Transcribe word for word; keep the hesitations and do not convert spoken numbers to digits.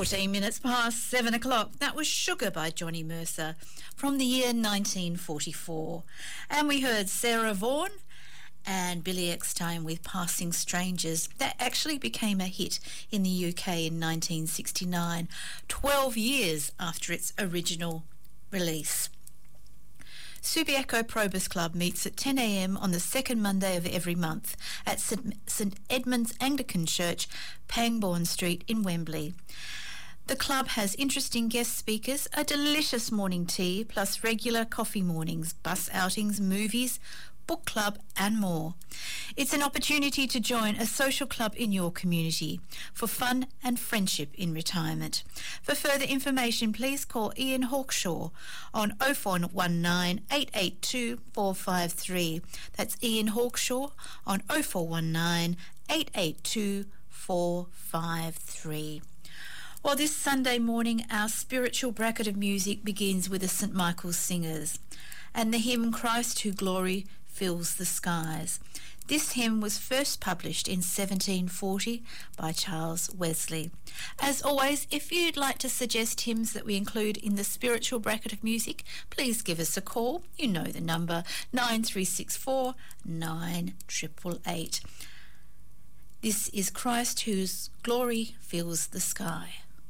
fourteen minutes past seven o'clock. That was Sugar by Johnny Mercer from the year nineteen forty-four. And we heard Sarah Vaughan and Billy Eckstine with Passing Strangers. That actually became a hit in the U K in nineteen sixty-nine, twelve years after its original release. Subiaco Probus Club meets at ten a m on the second Monday of every month at St Edmund's Anglican Church, Pangbourne Street in Wembley. The club has interesting guest speakers, a delicious morning tea, plus regular coffee mornings, bus outings, movies, book club and more. It's an opportunity to join a social club in your community for fun and friendship in retirement. For further information, please call Ian Hawkshaw on oh four one nine, eight eight two, four five three. That's Ian Hawkshaw on oh four one nine, eight eight two, four five three. Well, this Sunday morning, our spiritual bracket of music begins with the St Michael's Singers and the hymn Christ Who Glory Fills the Skies. This hymn was first published in seventeen forty by Charles Wesley. As always, if you'd like to suggest hymns that we include in the spiritual bracket of music, please give us a call. You know the number, nine three six four, nine eight eight eight. This is Christ Whose Glory Fills the Sky.